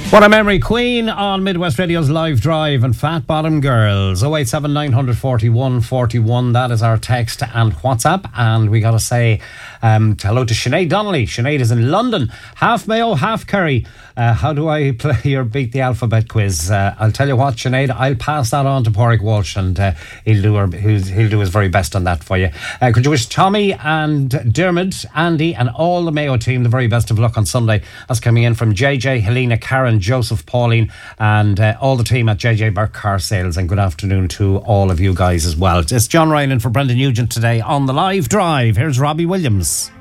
What a memory. Queen on Midwest Radio's Live Drive and Fat Bottom Girls. 087 941 41. That is our text and WhatsApp. And we got to say hello to Sinead Donnelly. Sinead is in London. Half Mayo, half Kerry. How do I play your Beat the Alphabet quiz? I'll tell you what, Sinead, I'll pass that on to Pádraig Walsh and he'll do his very best on that for you. Could you wish Tommy and Dermot, Andy and all the Mayo team the very best of luck on Sunday? That's coming in from JJ, Helena, Karen, Joseph, Pauline and all the team at JJ Burke Car Sales, and good afternoon to all of you guys as well. It's John Ryan for Brendan Nugent today on the Live Drive. Here's Robbie Williams.